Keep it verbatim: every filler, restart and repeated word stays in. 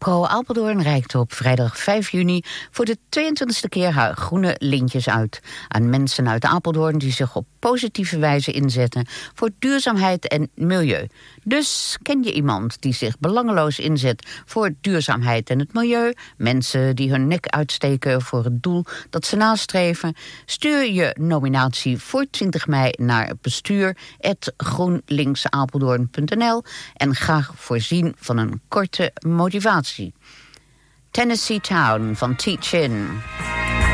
Pro Apeldoorn reikt op vrijdag vijf juni voor de tweeëntwintigste keer haar groene lintjes uit aan mensen uit Apeldoorn die zich op positieve wijze inzetten voor duurzaamheid en milieu. Dus ken je iemand die zich belangeloos inzet voor duurzaamheid en het milieu, mensen die hun nek uitsteken voor het doel dat ze nastreven? Stuur je nominatie voor twintig mei naar bestuur apenstaartje groenlinksapeldoorn punt n l en graag voorzien van een korte motivatie. Tennessee Town van Teach In.